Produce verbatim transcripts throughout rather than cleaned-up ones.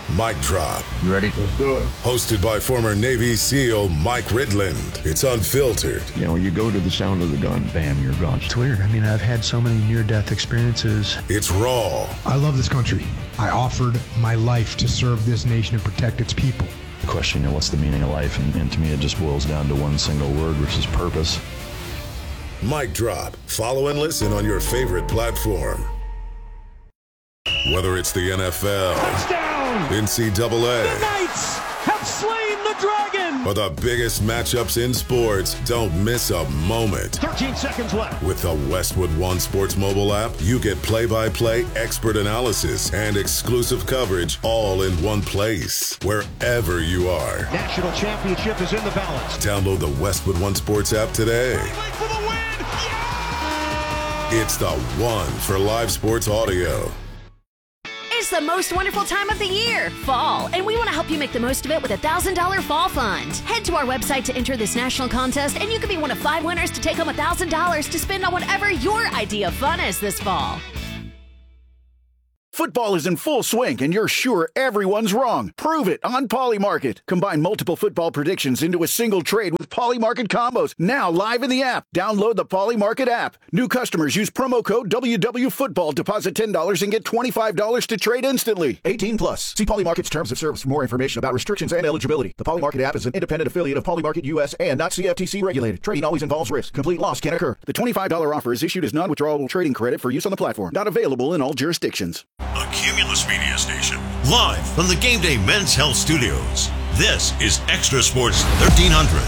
Mic Drop. You ready? Let's do it. Hosted by former Navy SEAL Mike Ridland. It's unfiltered. You know, you go to the sound of the gun, bam, you're gone. It's weird. I mean, I've had so many near-death experiences. It's raw. I love this country. I offered my life to serve this nation and protect its people. The question, you know, what's the meaning of life? And, and to me, it just boils down to one single word, which is purpose. Mic Drop. Follow and listen on your favorite platform. Whether it's the N F L, touchdown, N C double A, the Knights have slain the dragon, or the biggest matchups in sports, don't miss a moment. thirteen seconds left. With the Westwood One Sports mobile app, you get play-by-play expert analysis and exclusive coverage all in one place, wherever you are. National championship is in the balance. Download the Westwood One Sports app today. For the win. Yeah! It's the one for live sports audio. It's the most wonderful time of the year, fall, and we want to help you make the most of it with a one thousand dollars Fall Fund. Head to our website to enter this national contest, and you can be one of five winners to take home one thousand dollars to spend on whatever your idea of fun is this fall. Football is in full swing, and you're sure everyone's wrong. Prove it on Polymarket. Combine multiple football predictions into a single trade with Polymarket combos. Now live in the app. Download the Polymarket app. New customers use promo code W W Football. Deposit ten dollars and get twenty-five dollars to trade instantly. eighteen plus. See Polymarket's terms of service for more information about restrictions and eligibility. The Polymarket app is an independent affiliate of Polymarket U S and not C F T C regulated. Trading always involves risk. Complete loss can occur. The twenty-five dollars offer is issued as non-withdrawable trading credit for use on the platform. Not available in all jurisdictions. A Cumulus Media Station, live from the Game Day Men's Health Studios. This is Extra Sports thirteen hundred.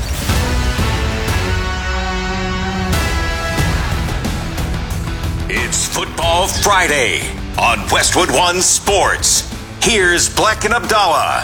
It's Football Friday on Westwood One Sports. Here's Bleck and Abdallah.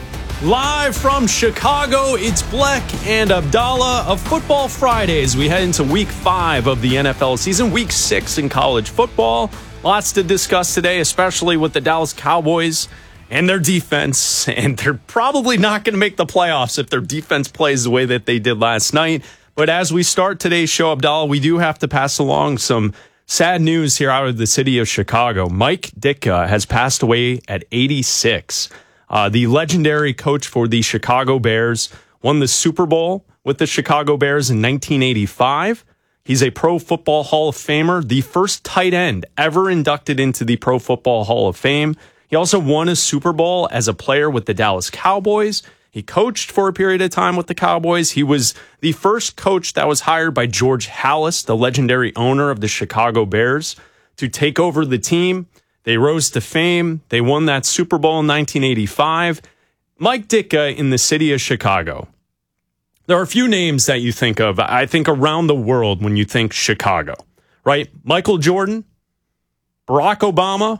Live from Chicago, it's Bleck and Abdallah of Football Fridays. We head into week five of the N F L season, week six in college football. Lots to discuss today, especially with the Dallas Cowboys and their defense. And they're probably not going to make the playoffs if their defense plays the way that they did last night. But as we start today's show, Abdallah, we do have to pass along some sad news here out of the city of Chicago. Mike Ditka has passed away at eighty-six. Uh, the legendary coach for the Chicago Bears won the Super Bowl with the Chicago Bears in nineteen eighty-five. He's a Pro Football Hall of Famer, the first tight end ever inducted into the Pro Football Hall of Fame. He also won a Super Bowl as a player with the Dallas Cowboys. He coached for a period of time with the Cowboys. He was the first coach that was hired by George Halas, the legendary owner of the Chicago Bears, to take over the team. They rose to fame. They won that Super Bowl in nineteen eighty-five. Mike Ditka in the city of Chicago. There are a few names that you think of, I think, around the world when you think Chicago, right? Michael Jordan, Barack Obama,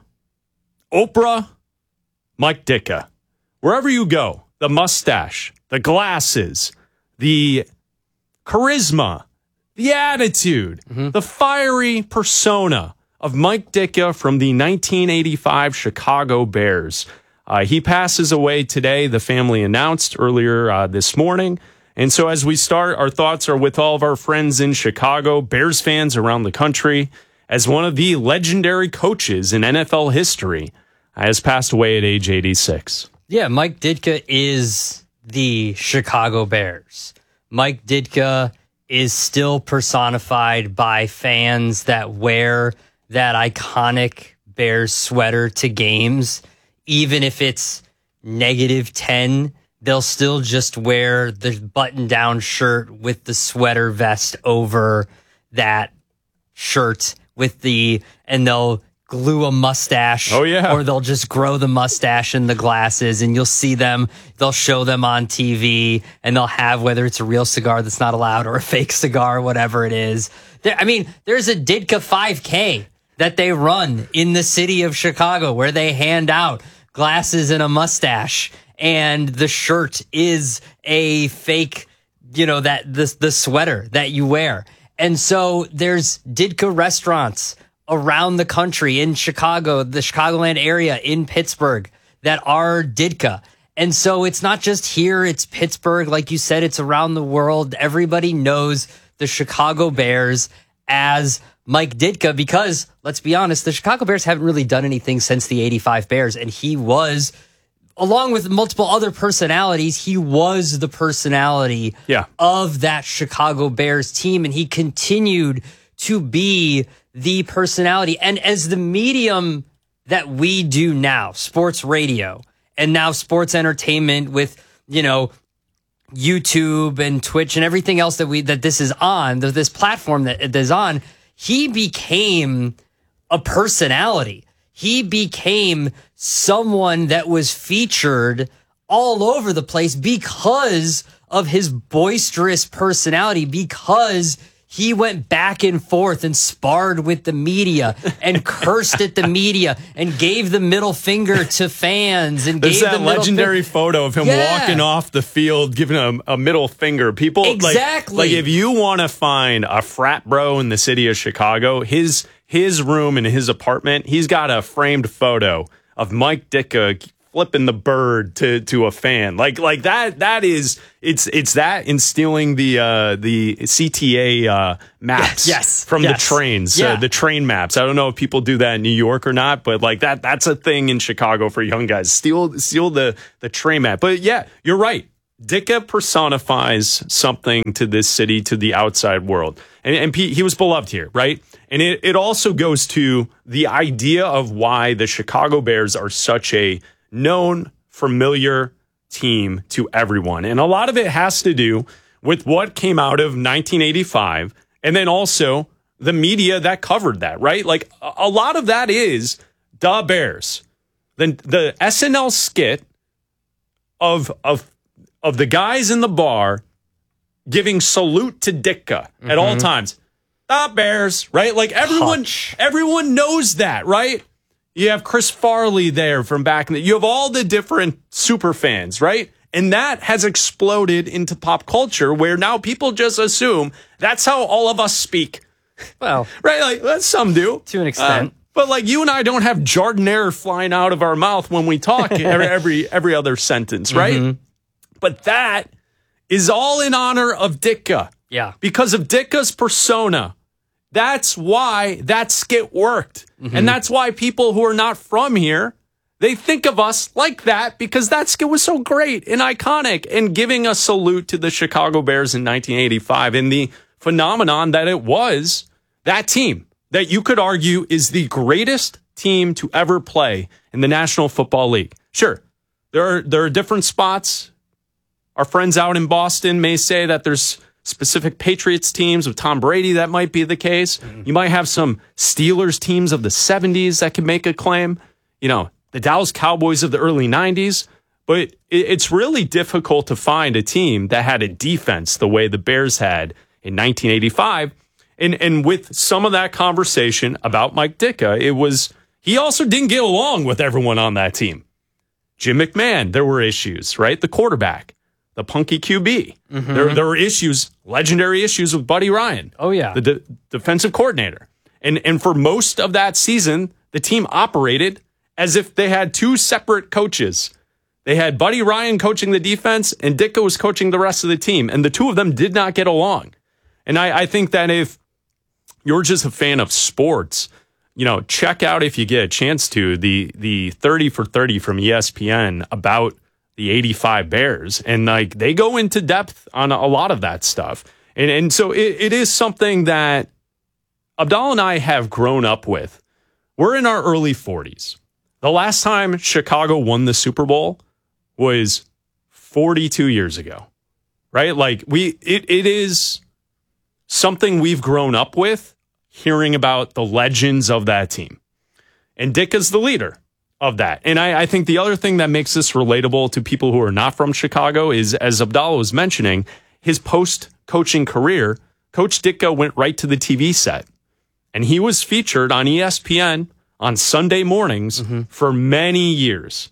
Oprah, Mike Ditka. Wherever you go, the mustache, the glasses, the charisma, the attitude, mm-hmm. the fiery persona of Mike Ditka from the nineteen eighty-five Chicago Bears. Uh, he passes away today, the family announced earlier uh, this morning. And so as we start, our thoughts are with all of our friends in Chicago, Bears fans around the country, as one of the legendary coaches in N F L history has passed away at age eighty-six. Yeah, Mike Ditka is the Chicago Bears. Mike Ditka is still personified by fans that wear that iconic Bears sweater to games. Even if it's negative ten, they'll still just wear the button-down shirt with the sweater vest over that shirt with the, and they'll glue a mustache. Oh, yeah. Or they'll just grow the mustache and the glasses, and you'll see them, they'll show them on T V, and they'll have, whether it's a real cigar that's not allowed or a fake cigar, whatever it is. There, I mean, there's a Ditka five K that they run in the city of Chicago where they hand out glasses and a mustache, and the shirt is a fake, you know, that the, the sweater that you wear. And so there's Ditka restaurants around the country, in Chicago, the Chicagoland area, in Pittsburgh, that are Ditka. And so it's not just here, it's Pittsburgh. Like you said, it's around the world. Everybody knows the Chicago Bears as Mike Ditka because, let's be honest, the Chicago Bears haven't really done anything since the eighty-five Bears, and he was along with multiple other personalities, he was the personality yeah. of that Chicago Bears team, and he continued to be the personality. And as the medium that we do now, sports radio, and now sports entertainment with, you know, YouTube and Twitch and everything else that we that this is on, that this platform that it is on, he became a personality. He became someone that was featured all over the place because of his boisterous personality, because he went back and forth and sparred with the media and cursed at the media and gave the middle finger to fans. And There's gave that the legendary fin- photo of him yeah. walking off the field, giving a, a middle finger. People exactly. like, like if you want to find a frat bro in the city of Chicago, his his room in his apartment, he's got a framed photo of Mike Ditka flipping the bird to to a fan. Like like that that is it's it's that instilling the uh the C T A uh maps yes, yes from yes. the trains, yeah. uh, the train maps. I don't know if people do that in New York or not, but like that that's a thing in Chicago for young guys. Steal steal the the train map. But yeah, you're right. Ditka personifies something to this city, to the outside world. And, and Pete, he was beloved here, right? And it, it also goes to the idea of why the Chicago Bears are such a known, familiar team to everyone. And a lot of it has to do with what came out of nineteen eighty-five, and then also the media that covered that, right? Like a lot of that is the Bears. Then the S N L skit of of of the guys in the bar giving salute to Ditka mm-hmm. at all times. The Bears, right? Like everyone Hutch. everyone knows that, right? You have Chris Farley there from back in the, you have all the different super fans, right? And that has exploded into pop culture where now people just assume that's how all of us speak. Well, right? Like that's some do to an extent. Uh, but like you and I don't have Jardiniere flying out of our mouth when we talk every, every every other sentence, right? Mm-hmm. But that is all in honor of Ditka. Yeah. Because of Ditka's persona. That's why that skit worked. Mm-hmm. And that's why people who are not from here, they think of us like that because that skit was so great and iconic and giving a salute to the Chicago Bears in nineteen eighty-five and the phenomenon that it was that team that you could argue is the greatest team to ever play in the National Football League. Sure, there are, there are different spots. Our friends out in Boston may say that there's specific Patriots teams with Tom Brady that might be the case. Mm-hmm. You might have some Steelers teams of the seventies that can make a claim. You know, the Dallas Cowboys of the early nineties. But it's really difficult to find a team that had a defense the way the Bears had in nineteen eighty-five. And and with some of that conversation about Mike Ditka, it was he also didn't get along with everyone on that team. Jim McMahon, there were issues, right? The quarterback. The punky Q B. Mm-hmm. There, there were issues, legendary issues with Buddy Ryan. Oh, yeah. The de- defensive coordinator. And, and for most of that season, the team operated as if they had two separate coaches. They had Buddy Ryan coaching the defense, and Ditka was coaching the rest of the team. And the two of them did not get along. And I, I think that if you're just a fan of sports, you know, check out, if you get a chance to, the the thirty for thirty from E S P N about the eighty-five Bears, and like they go into depth on a lot of that stuff. And and so it, it is something that Abdallah and I have grown up with. We're in our early forties. The last time Chicago won the Super Bowl was forty-two years ago, right? Like we, it it is something we've grown up with, hearing about the legends of that team. And Ditka's the leader of that. And I, I think the other thing that makes this relatable to people who are not from Chicago is, as Abdallah was mentioning, his post-coaching career, Coach Ditka went right to the T V set. And he was featured on E S P N on Sunday mornings mm-hmm. for many years.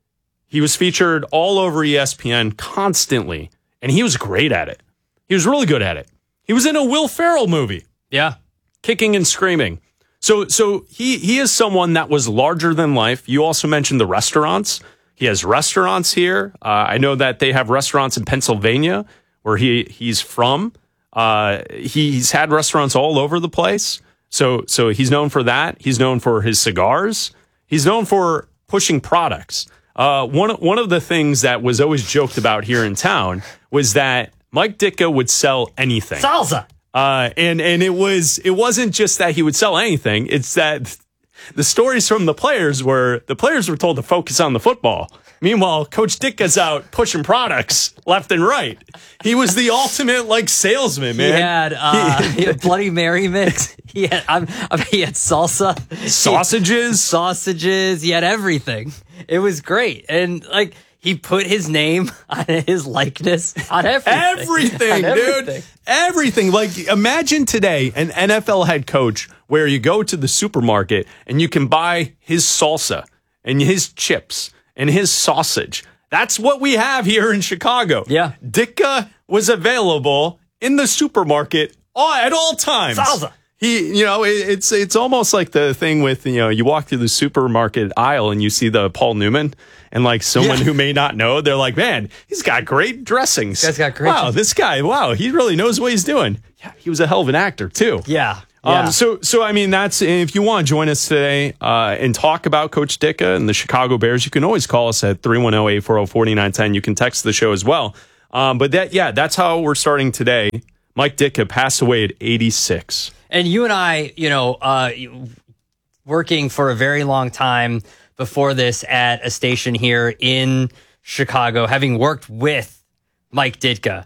He was featured all over E S P N constantly, and he was great at it. He was really good at it. He was in a Will Ferrell movie. Yeah. Kicking and screaming. So so he he is someone that was larger than life. You also mentioned the restaurants. He has restaurants here. Uh, I know that they have restaurants in Pennsylvania where he he's from. Uh, he, he's had restaurants all over the place. So so he's known for that. He's known for his cigars. He's known for pushing products. uh, one one of the things that was always joked about here in town was that Mike Ditka would sell anything. Salsa. Uh, and and it was it wasn't just that he would sell anything. It's that the stories from the players were the players were told to focus on the football. Meanwhile, Coach Ditka's out pushing products left and right. He was the ultimate like salesman, man. He had, uh, he had Bloody Mary mix. He had I mean, he had salsa, sausages, sausages. He had everything. It was great, and like he put his name on his likeness on everything. Everything, on dude. everything. Everything. Like imagine today an N F L head coach where you go to the supermarket and you can buy his salsa and his chips and his sausage. That's what we have here in Chicago. Yeah. Ditka was available in the supermarket all, at all times. Salsa. He, you know, it, it's it's almost like the thing with, you know, you walk through the supermarket aisle and you see the Paul Newman and like someone yeah. who may not know, they're like, man, he's got great dressings. This guy's got great. Wow, dressings. This guy, wow, he really knows what he's doing. Yeah, he was a hell of an actor too. Yeah. Yeah. Um, so, so I mean, that's if you want to join us today uh, and talk about Coach Ditka and the Chicago Bears, you can always call us at three one zero, eight four zero, four nine one zero. You can text the show as well. Um, but that, yeah, that's how we're starting today. Mike Ditka passed away at eighty-six. And you and I, you know, uh, working for a very long time before this at a station here in Chicago, having worked with Mike Ditka, uh,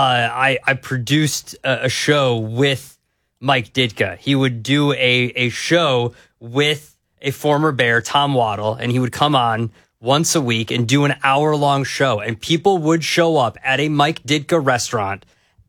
I, I produced a, a show with Mike Ditka. He would do a, a show with a former Bear, Tom Waddle, and he would come on once a week and do an hour-long show. And people would show up at a Mike Ditka restaurant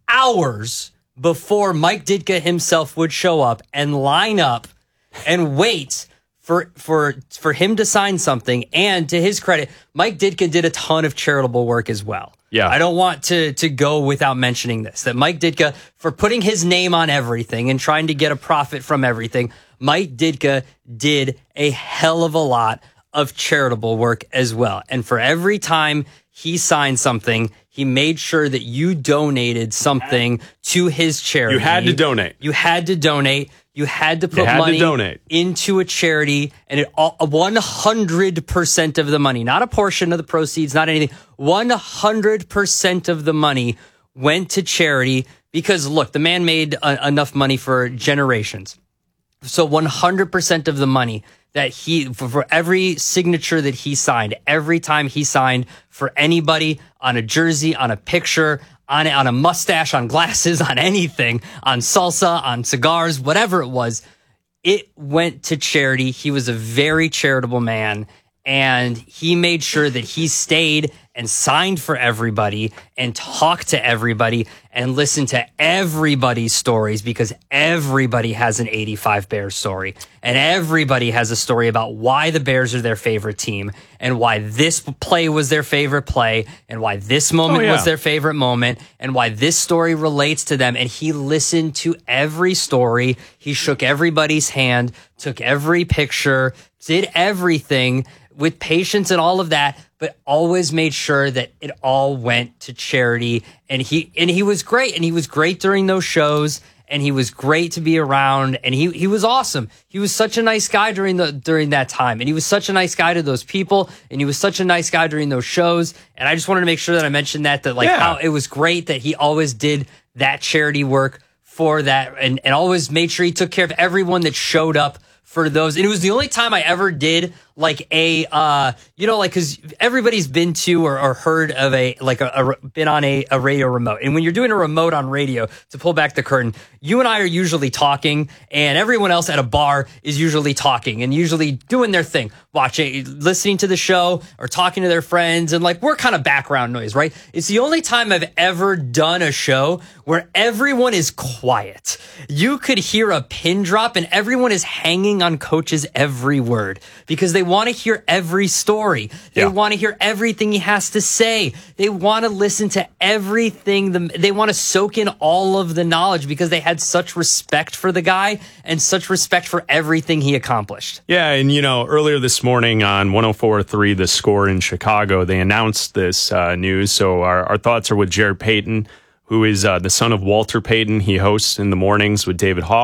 hours before Mike Ditka himself would show up and line up and wait for for for him to sign something. And to his credit, Mike Ditka did a ton of charitable work as well. Yeah. I don't want to to go without mentioning this, that Mike Ditka, for putting his name on everything and trying to get a profit from everything, Mike Ditka did a hell of a lot of charitable work as well. And for every time he signed something, he made sure that you donated something to his charity. You had to donate. You had to donate. You had to put had money to donate. into a charity, and it all one hundred percent of the money, not a portion of the proceeds, not anything, one hundred percent of the money went to charity because, look, the man made a, enough money for generations. So one hundred percent of the money that he, for, for every signature that he signed, every time he signed for anybody on a jersey, on a picture, on, on a mustache, on glasses, on anything, on salsa, on cigars, whatever it was, it went to charity. He was a very charitable man, and he made sure that he stayed and signed for everybody and talked to everybody and listened to everybody's stories, because everybody has an eighty-five Bears story, and everybody has a story about why the Bears are their favorite team and why this play was their favorite play and why this moment oh, yeah. was their favorite moment and why this story relates to them. And he listened to every story. He shook everybody's hand, took every picture, did everything with patience and all of that, but always made sure that it all went to charity. And he and he was great. And he was great during those shows. And he was great to be around. And he he was awesome. He was such a nice guy during the during that time. And he was such a nice guy to those people. And he was such a nice guy during those shows. And I just wanted to make sure that I mentioned that, that like yeah. how it was great that he always did that charity work for that, and, and always made sure he took care of everyone that showed up for those. And it was the only time I ever did like a, uh, you know, like, cause everybody's been to or, or heard of a, like a, a been on a, a radio remote. And when you're doing a remote on radio, to pull back the curtain, you and I are usually talking, and everyone else at a bar is usually talking and usually doing their thing, watching, listening to the show or talking to their friends. And like, we're kind of background noise, right? It's the only time I've ever done a show where everyone is quiet. You could hear a pin drop and everyone is hanging on Coach's every word because they want to hear every story. They yeah. want to hear everything he has to say. They want to listen to everything. The, they want to soak in all of the knowledge because they had such respect for the guy and such respect for everything he accomplished. Yeah, and you know, earlier this morning on one oh four point three The Score in Chicago, they announced this uh, news. So our, our thoughts are with Jared Payton, who is uh, the son of Walter Payton. He hosts in the mornings with David Haw.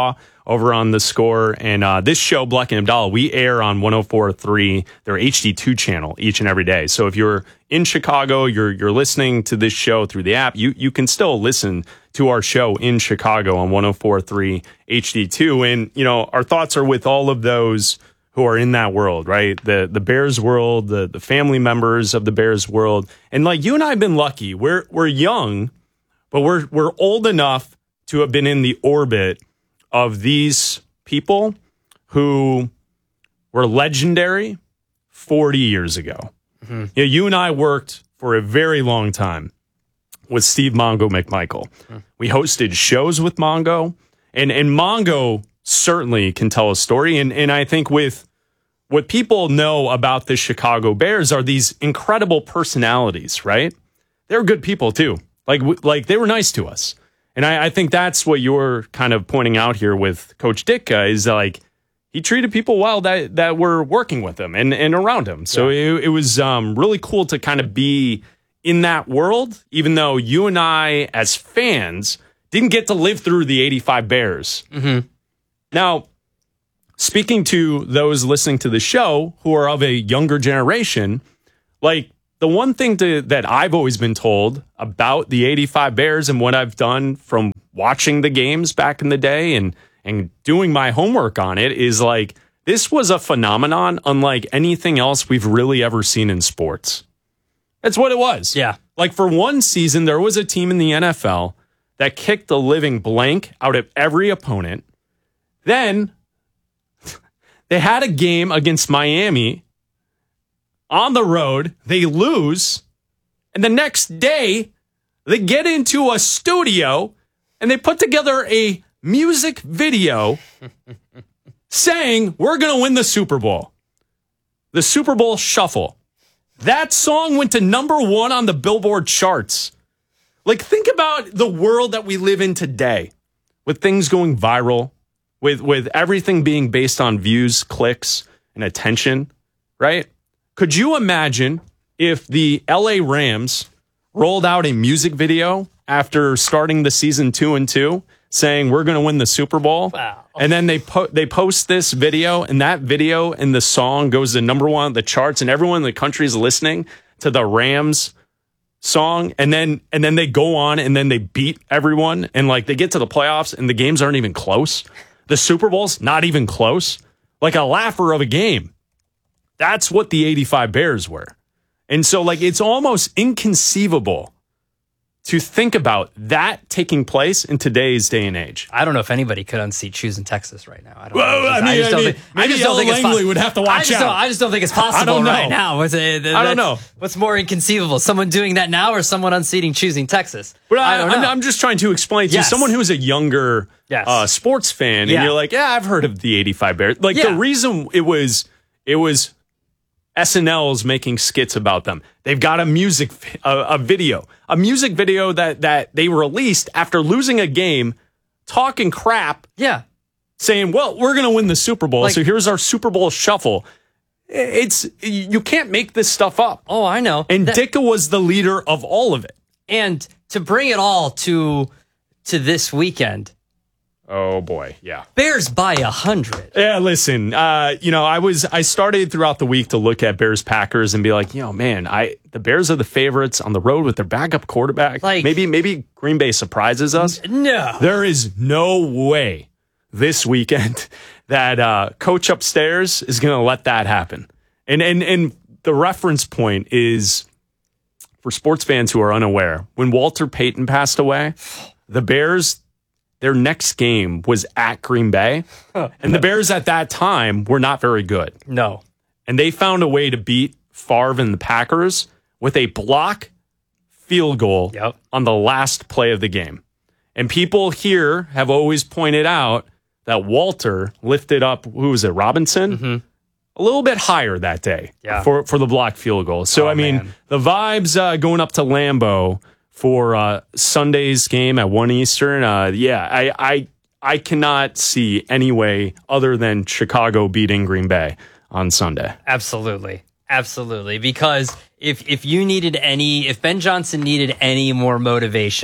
over on The Score. And uh, this show, Bleck and Abdallah, we air on one oh four point three, their H D two channel, each and every day. So if you're in Chicago, you're you're listening to this show through the app, you, you can still listen to our show in Chicago on one oh four point three H D two. And, you know, our thoughts are with all of those who are in that world, right? The the Bears world, the the family members of the Bears world. And like you and I have been lucky. We're we're young, but we're we're old enough to have been in the orbit of these people who were legendary forty years ago. Mm-hmm. You know, you and I worked for a very long time with Steve Mongo McMichael. Mm-hmm. We hosted shows with Mongo, and and Mongo certainly can tell a story. And and I think with what people know about the Chicago Bears are these incredible personalities, right? They're good people too. Like like they were nice to us. And I, I think that's what you're kind of pointing out here with Coach Ditka is like he treated people well that that were working with him and, and around him. So yeah. it, it was um, really cool to kind of be in that world, even though you and I as fans didn't get to live through the eighty-five Bears. Mm-hmm. Now, speaking to those listening to the show who are of a younger generation, like the one thing to, that I've always been told about the eighty-five Bears and what I've done from watching the games back in the day and, and doing my homework on it is like, this was a phenomenon unlike anything else we've really ever seen in sports. That's what it was. Yeah. Like for one season, there was a team in the N F L that kicked the living blank out of every opponent. Then they had a game against Miami on the road. They lose. And the next day, they get into a studio and they put together a music video saying, we're going to win the Super Bowl. The Super Bowl Shuffle. That song went to number one on the Billboard charts. Like, think about the world that we live in today with things going viral. With with everything being based on views, clicks, and attention, right? Could you imagine if the L A Rams rolled out a music video after starting the season two and two, saying we're going to win the Super Bowl? Wow. And then they po- they post this video, and that video and the song goes to number one on the charts, and everyone in the country is listening to the Rams song, and then and then they go on and then they beat everyone, and like they get to the playoffs, and the games aren't even close. The Super Bowl's not even close. Like a laugher of a game. That's what the eighty-five Bears were. And so, like, it's almost inconceivable to think about that taking place in today's day and age. I don't know if anybody could unseat Choosing Texas right now. I don't well, know. I, just, I mean, I just don't I mean, think, maybe I just don't think it's Langley po- would have to watch I just out. Don't, I just don't think it's possible I don't know. right now. What's, uh, I don't know. What's more inconceivable, someone doing that now or someone unseating Choosing Texas? But I, I don't I'm, know. I'm just trying to explain to yes. someone who's a younger yes. uh, sports fan, and yeah. you're like, yeah, I've heard of the eighty-five Bears. Like yeah. the reason it was, it was S N L's making skits about them. They've got a music, a, a video, a music video that that they released after losing a game, talking crap. Yeah, saying, well, we're going to win the Super Bowl, like, so here's our Super Bowl shuffle. It's you can't make this stuff up. Oh, I know. And that, Ditka was the leader of all of it. And to bring it all to to this weekend. Oh boy, yeah. Bears by a hundred. Yeah, listen, uh, you know, I was I started throughout the week to look at Bears Packers and be like, you know, man, I the Bears are the favorites on the road with their backup quarterback. Like, maybe maybe Green Bay surprises us. No, there is no way this weekend that uh, Coach upstairs is going to let that happen. And and and the reference point is for sports fans who are unaware. When Walter Payton passed away, the Bears. Their next game was at Green Bay, and the Bears at that time were not very good. No. And they found a way to beat Favre and the Packers with a block field goal yep. on the last play of the game. And people here have always pointed out that Walter lifted up, who was it, Robinson? Mm-hmm. A little bit higher that day yeah. for, for the block field goal. So, oh, I mean, man. the vibes uh, going up to Lambeau for uh, Sunday's game at one Eastern, uh, yeah, I, I I cannot see any way other than Chicago beating Green Bay on Sunday. Absolutely. Absolutely. Because if if you needed any, if Ben Johnson needed any more motivation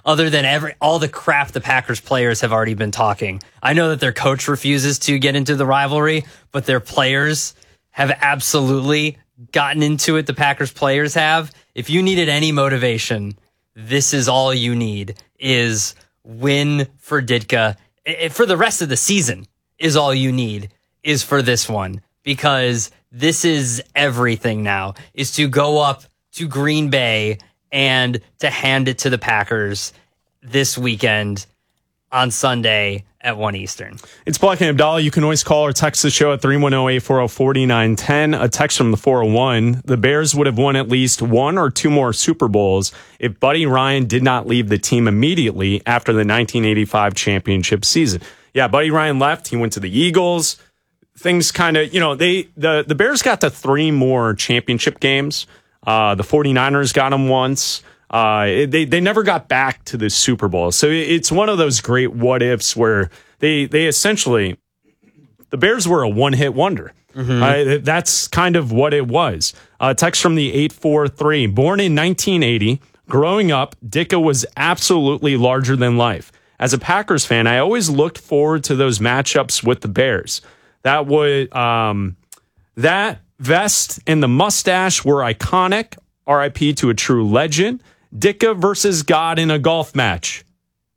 other than every all the crap the Packers players have already been talking. I know that their coach refuses to get into the rivalry, but their players have absolutely gotten into it. The Packers players have. If you needed any motivation, this is all you need, is win for Ditka. For the rest of the season is all you need, is for this one, because this is everything now, is to go up to Green Bay and to hand it to the Packers this weekend on Sunday at one Eastern. It's Black and Abdallah. You can always call or text the show at three one zero, eight four zero, four nine one zero. A text from the four oh one. The Bears would have won at least one or two more Super Bowls if Buddy Ryan did not leave the team immediately after the nineteen eighty-five championship season. Yeah, Buddy Ryan left. He went to the Eagles. Things kind of, you know, they the, the Bears got to three more championship games. Uh, the 49ers got them once. Uh, they they never got back to the Super Bowl. So it's one of those great what ifs where they they essentially, the Bears were a one hit wonder. Mm-hmm. Uh, that's kind of what it was. Uh, text from the eight four three. Born in nineteen eighty, growing up, Ditka was absolutely larger than life. As a Packers fan, I always looked forward to those matchups with the Bears. That would um, that vest and the mustache were iconic. R I P to a true legend. Ditka versus God in a golf match.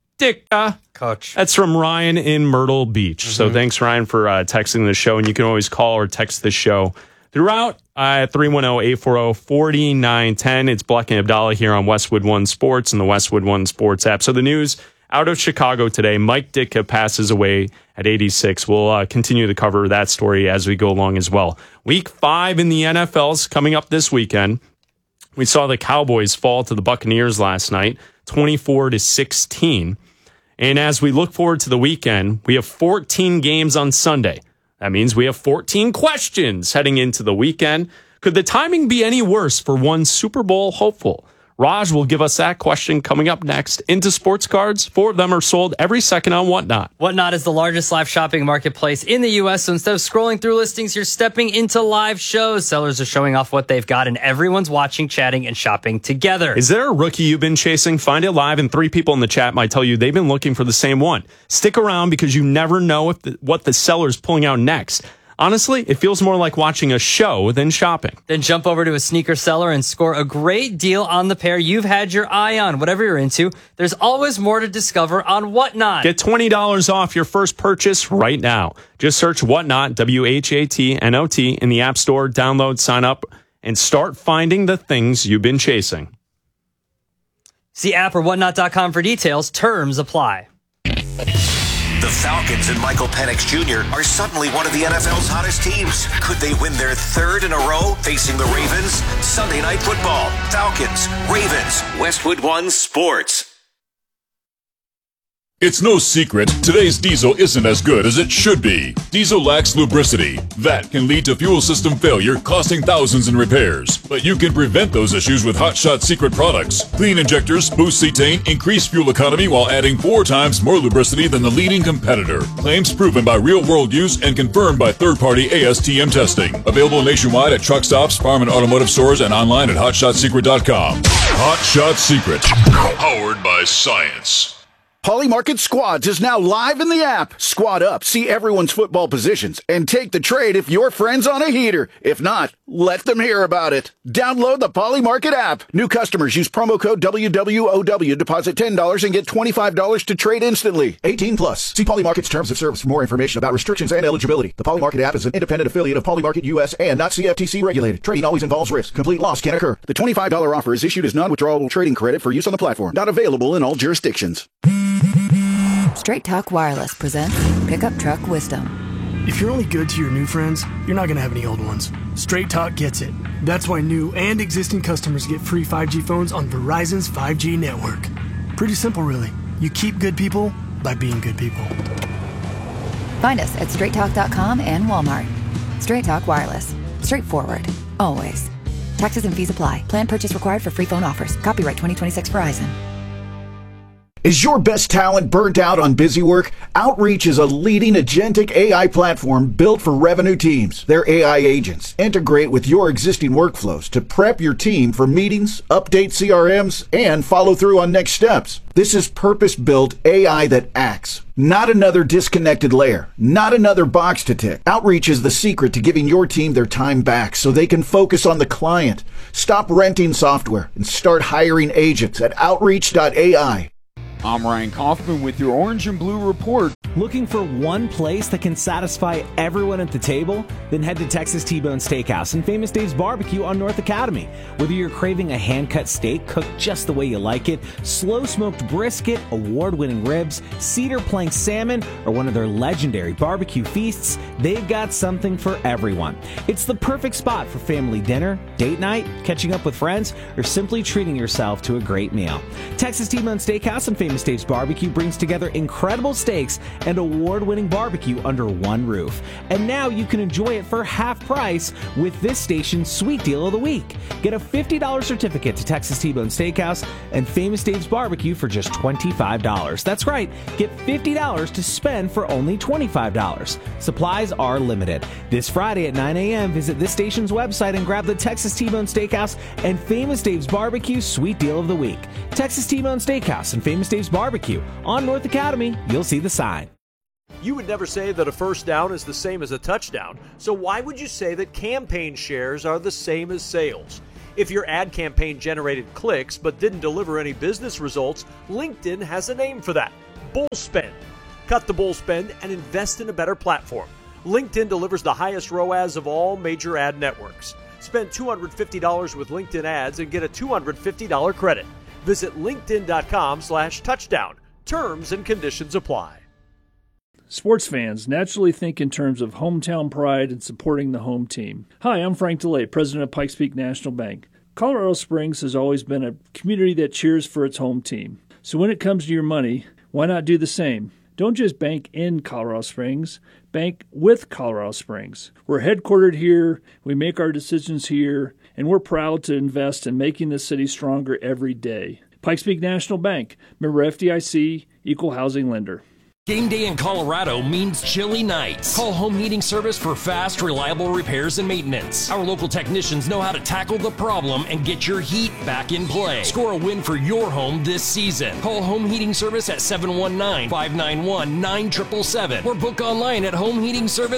Ditka. Coach. That's from Ryan in Myrtle Beach. Mm-hmm. So thanks, Ryan, for uh, texting the show. And you can always call or text the show throughout at uh, three one zero, eight four zero, four nine one zero. It's Black and Abdallah here on Westwood One Sports and the Westwood One Sports app. So the news out of Chicago today, Mike Ditka passes away at eighty-six. We'll uh, continue to cover that story as we go along as well. Week five in the N F L's coming up this weekend. We saw the Cowboys fall to the Buccaneers last night, twenty-four to sixteen. And as we look forward to the weekend, we have fourteen games on Sunday. That means we have fourteen questions heading into the weekend. Could the timing be any worse for one Super Bowl hopeful? Raj will give us that question coming up next. Into sports cards, four of them are sold every second on Whatnot. Whatnot is the largest live shopping marketplace in the U S, so instead of scrolling through listings, you're stepping into live shows. Sellers are showing off what they've got, and everyone's watching, chatting, and shopping together. Is there a rookie you've been chasing? Find it live, and three people in the chat might tell you they've been looking for the same one. Stick around because you never know if the, what the seller's pulling out next. Honestly, it feels more like watching a show than shopping. Then jump over to a sneaker seller and score a great deal on the pair you've had your eye on. Whatever you're into, there's always more to discover on Whatnot. Get twenty dollars off your first purchase right now. Just search Whatnot, W H A T N O T, in the App Store, download, sign up, and start finding the things you've been chasing. See app or whatnot dot com for details. Terms apply. The Falcons and Michael Penix Junior are suddenly one of the N F L's hottest teams. Could they win their third in a row facing the Ravens? Sunday Night Football. Falcons, Ravens, Westwood One Sports. It's no secret, today's diesel isn't as good as it should be. Diesel lacks lubricity. That can lead to fuel system failure, costing thousands in repairs. But you can prevent those issues with Hot Shot Secret products. Clean injectors, boost cetane, increase fuel economy while adding four times more lubricity than the leading competitor. Claims proven by real-world use and confirmed by third-party A S T M testing. Available nationwide at truck stops, farm and automotive stores, and online at hot shot secret dot com. Hot Shot Secret. Powered by science. Poly Market Squads is now live in the app. Squad up, see everyone's football positions, and take the trade if your friend's on a heater. If not, let them hear about it. Download the Poly Market app. New customers use promo code W W O W, deposit ten dollars, and get twenty-five dollars to trade instantly. eighteen plus. See Poly Market's terms of service for more information about restrictions and eligibility. The Poly Market app is an independent affiliate of Poly Market U S and not C F T C regulated. Trading always involves risk. Complete loss can occur. The twenty-five dollars offer is issued as non-withdrawable trading credit for use on the platform. Not available in all jurisdictions. Straight Talk Wireless presents Pickup Truck Wisdom. If you're only good to your new friends, you're not going to have any old ones. Straight Talk gets it. That's why new and existing customers get free five G phones on Verizon's five G network. Pretty simple, really. You keep good people by being good people. Find us at straight talk dot com and Walmart. Straight Talk Wireless. Straightforward. Always. Taxes and fees apply. Plan purchase required for free phone offers. Copyright twenty twenty-six Verizon. Is your best talent burnt out on busy work? Outreach is a leading agentic A I platform built for revenue teams. Their A I agents integrate with your existing workflows to prep your team for meetings, update C R Ms, and follow through on next steps. This is purpose-built A I that acts, not another disconnected layer, not another box to tick. Outreach is the secret to giving your team their time back so they can focus on the client. Stop renting software and start hiring agents at outreach dot A I. I'm Ryan Kaufman with your Orange and Blue Report. Looking for one place that can satisfy everyone at the table? Then head to Texas T-Bone Steakhouse and Famous Dave's Barbecue on North Academy. Whether you're craving a hand-cut steak cooked just the way you like it, slow-smoked brisket, award-winning ribs, cedar plank salmon, or one of their legendary barbecue feasts, they've got something for everyone. It's the perfect spot for family dinner, date night, catching up with friends, or simply treating yourself to a great meal. Texas T-Bone Steakhouse and Famous Dave's Barbecue brings together incredible steaks and award-winning barbecue under one roof. And now you can enjoy it for half price with this station's Sweet Deal of the Week. Get a fifty dollars certificate to Texas T-Bone Steakhouse and Famous Dave's Barbecue for just twenty-five dollars. That's right, get fifty dollars to spend for only twenty-five dollars. Supplies are limited. This Friday at nine a.m., visit this station's website and grab the Texas T-Bone Steakhouse and Famous Dave's Barbecue Sweet Deal of the Week. Texas T-Bone Steakhouse and Famous Dave's Barbecue on North Academy. You'll see the sign. You would never say that a first down is the same as a touchdown, so why would you say that campaign shares are the same as sales? If your ad campaign generated clicks but didn't deliver any business results, LinkedIn has a name for that: bull spend. Cut the bull spend and invest in a better platform. LinkedIn delivers the highest R O A S of all major ad networks. Spend two hundred fifty dollars with LinkedIn ads and get a two hundred fifty dollars credit. Visit linkedin.com slash touchdown. Terms and conditions apply. Sports fans naturally think in terms of hometown pride and supporting the home team. Hi, I'm Frank DeLay, president of Pikes Peak National Bank. Colorado Springs has always been a community that cheers for its home team. So when it comes to your money, why not do the same? Don't just bank in Colorado Springs, bank with Colorado Springs. We're headquartered here, we make our decisions here, and we're proud to invest in making the city stronger every day. Pikes Peak National Bank, member F D I C, equal housing lender. Game day in Colorado means chilly nights. Call Home Heating Service for fast, reliable repairs and maintenance. Our local technicians know how to tackle the problem and get your heat back in play. Score a win for your home this season. Call Home Heating Service at seven one nine, five nine one, nine seven seven seven or book online at home heating service